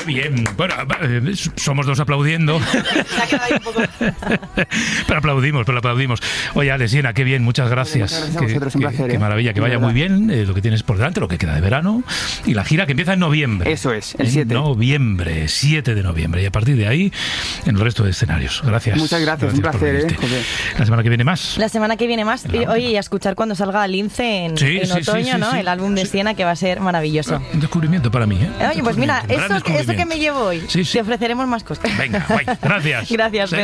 bien. Bueno, somos dos aplaudiendo. Se ha quedado ahí un poco. Pero aplaudimos. Oye, Ale, Siena, qué bien, muchas gracias. Muchas gracias a vosotros, un placer. Qué maravilla, que vaya muy bien lo que tienes por delante, lo que queda de verano. Y la gira que empieza en noviembre. Eso es, el 7. Noviembre, 7 de noviembre. Y a partir de ahí, en el resto de escenarios. Gracias. Muchas gracias, un placer, José. La semana que viene más. La semana que viene más. Oye, y a escuchar cuando salga Lince en otoño, ¿no? Sí. El álbum de Siena, que va a ser maravilloso. Un descubrimiento para mí, ¿eh? Oye, pues mira, eso que me llevo hoy. Sí. Te ofreceremos más cosas. Venga, guay. Gracias. Gracias, Pedro.